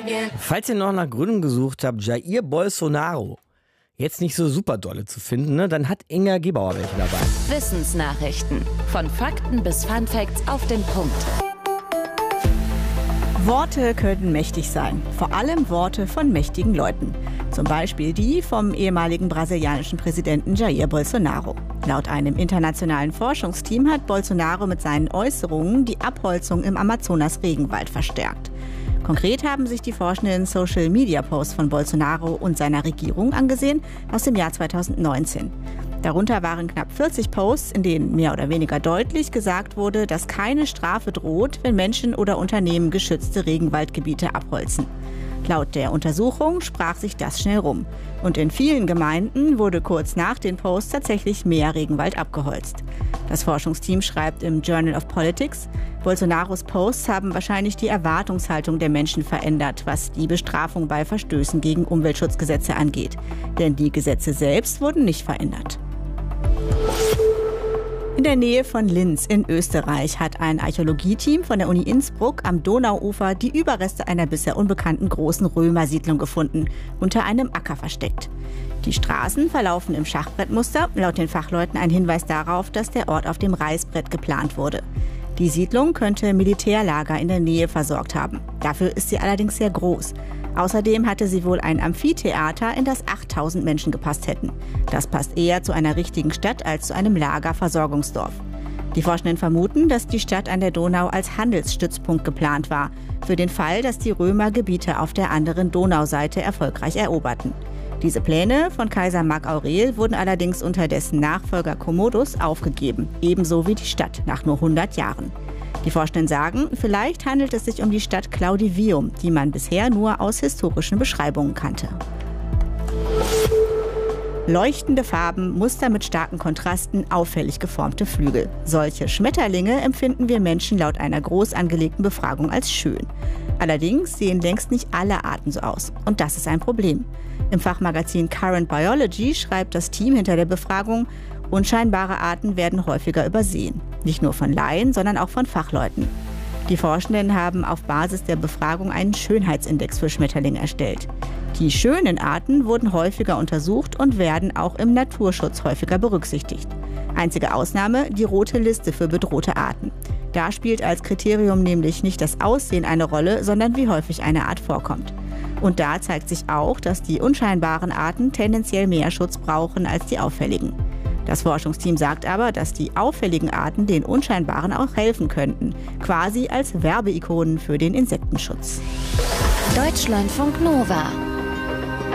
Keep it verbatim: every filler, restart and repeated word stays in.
Falls ihr noch nach Gründen gesucht habt, Jair Bolsonaro jetzt nicht so super dolle zu finden, ne, dann hat Inga Gebauer welche dabei. Wissensnachrichten. Von Fakten bis Funfacts auf den Punkt. Worte können mächtig sein, vor allem Worte von mächtigen Leuten. Zum Beispiel die vom ehemaligen brasilianischen Präsidenten Jair Bolsonaro. Laut einem internationalen Forschungsteam hat Bolsonaro mit seinen Äußerungen die Abholzung im Amazonas-Regenwald verstärkt. Konkret haben sich die Forschenden Social-Media-Posts von Bolsonaro und seiner Regierung angesehen aus dem Jahr zweitausendneunzehn. Darunter waren knapp vierzig Posts, in denen mehr oder weniger deutlich gesagt wurde, dass keine Strafe droht, wenn Menschen oder Unternehmen geschützte Regenwaldgebiete abholzen. Laut der Untersuchung sprach sich das schnell rum. Und in vielen Gemeinden wurde kurz nach den Posts tatsächlich mehr Regenwald abgeholzt. Das Forschungsteam schreibt im Journal of Politics, Bolsonaros Posts haben wahrscheinlich die Erwartungshaltung der Menschen verändert, was die Bestrafung bei Verstößen gegen Umweltschutzgesetze angeht. Denn die Gesetze selbst wurden nicht verändert. In der Nähe von Linz in Österreich hat ein Archäologieteam von der Uni Innsbruck am Donauufer die Überreste einer bisher unbekannten großen Römersiedlung gefunden, unter einem Acker versteckt. Die Straßen verlaufen im Schachbrettmuster, laut den Fachleuten ein Hinweis darauf, dass der Ort auf dem Reißbrett geplant wurde. Die Siedlung könnte Militärlager in der Nähe versorgt haben. Dafür ist sie allerdings sehr groß. Außerdem hatte sie wohl ein Amphitheater, in das achttausend Menschen gepasst hätten. Das passt eher zu einer richtigen Stadt als zu einem Lagerversorgungsdorf. Die Forschenden vermuten, dass die Stadt an der Donau als Handelsstützpunkt geplant war, für den Fall, dass die Römer Gebiete auf der anderen Donauseite erfolgreich eroberten. Diese Pläne von Kaiser Mark Aurel wurden allerdings unter dessen Nachfolger Commodus aufgegeben, ebenso wie die Stadt nach nur hundert Jahren. Die Forschenden sagen, vielleicht handelt es sich um die Stadt Claudivium, die man bisher nur aus historischen Beschreibungen kannte. Leuchtende Farben, Muster mit starken Kontrasten, auffällig geformte Flügel. Solche Schmetterlinge empfinden wir Menschen laut einer groß angelegten Befragung als schön. Allerdings sehen längst nicht alle Arten so aus. Und das ist ein Problem. Im Fachmagazin Current Biology schreibt das Team hinter der Befragung, unscheinbare Arten werden häufiger übersehen. Nicht nur von Laien, sondern auch von Fachleuten. Die Forschenden haben auf Basis der Befragung einen Schönheitsindex für Schmetterlinge erstellt. Die schönen Arten wurden häufiger untersucht und werden auch im Naturschutz häufiger berücksichtigt. Einzige Ausnahme, die rote Liste für bedrohte Arten. Da spielt als Kriterium nämlich nicht das Aussehen eine Rolle, sondern wie häufig eine Art vorkommt. Und da zeigt sich auch, dass die unscheinbaren Arten tendenziell mehr Schutz brauchen als die auffälligen. Das Forschungsteam sagt aber, dass die auffälligen Arten den unscheinbaren auch helfen könnten, quasi als Werbeikonen für den Insektenschutz. Deutschlandfunk Nova